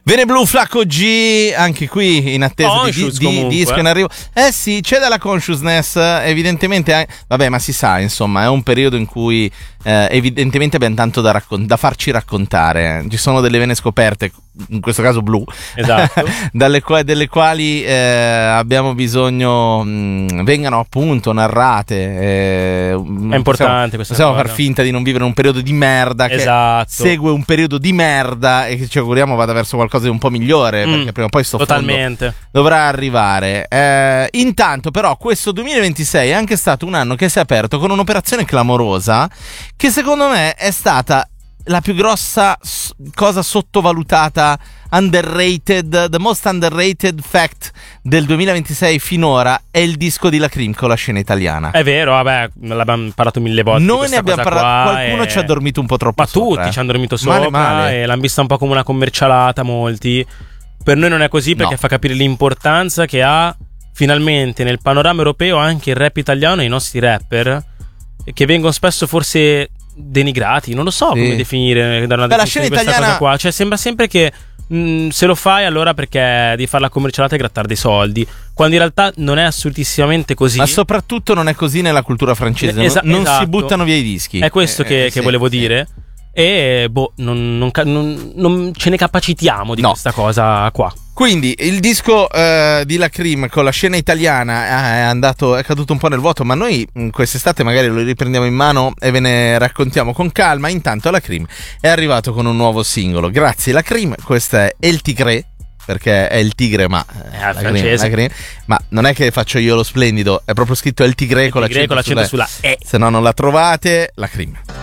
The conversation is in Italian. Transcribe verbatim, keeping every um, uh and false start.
Vene Blu, Flacco G, anche qui in attesa di, di, di disco in arrivo. Eh sì, c'è della consciousness, evidentemente. Eh, vabbè, ma si sa, insomma, è un periodo in cui eh, evidentemente abbiamo tanto da, raccon- da farci raccontare. Ci sono delle vene scoperte, in questo caso blu, esatto. dalle qua- delle quali eh, abbiamo bisogno mh, vengano appunto narrate. Eh, è importante possiamo, questa possiamo cosa. far finta di non vivere un periodo di merda, esatto. che segue un periodo di merda e che ci auguriamo vada verso qualcosa di un po' migliore, mm, perché prima o poi sto totalmente dovrà arrivare. Eh, intanto però questo duemilaventisei è anche stato un anno che si è aperto con un'operazione clamorosa che secondo me è stata la più grossa cosa sottovalutata, underrated, the most underrated fact del duemilaventisei finora è il disco di La Cream con la scena italiana. È vero, vabbè, l'abbiamo parlato mille volte. Noi ne abbiamo parlato, qualcuno e... ci ha dormito un po' troppo ma sopra, tutti eh. ci hanno dormito sopra, male, male. E l'hanno vista un po' come una commercialata molti. Per noi non è così, perché no. fa capire l'importanza che ha finalmente nel panorama europeo anche il rap italiano e i nostri rapper, che vengono spesso forse denigrati, non lo so sì. come definire da una Beh, la scena di questa italiana... cosa qua. Cioè sembra sempre che mh, se lo fai allora perché devi fare la commercialata e grattare dei soldi, quando in realtà non è assolutissimamente così. Ma soprattutto non è così nella cultura francese. Esa- non esatto. si buttano via i dischi. È questo eh, che, eh, che sì, volevo sì. dire. E boh, non, non, non, non ce ne capacitiamo di no. questa cosa qua. Quindi il disco uh, di La Cream con la scena italiana è andato, è caduto un po' nel vuoto, ma noi quest'estate magari lo riprendiamo in mano e ve ne raccontiamo con calma. Intanto La Cream è arrivato con un nuovo singolo. Grazie La Cream, questa è El Tigre, perché è il tigre, ma è la francese. Cream, la Cream, ma non è che faccio io lo splendido, è proprio scritto El Tigre con l'accento sulla E. Se no non la trovate, La Cream.